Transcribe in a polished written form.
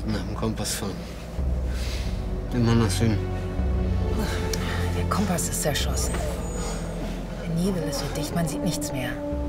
nach dem Kompass fahren. Immer nach Süden. Der Kompass ist zerschossen. Der Nebel ist so dicht, man sieht nichts mehr.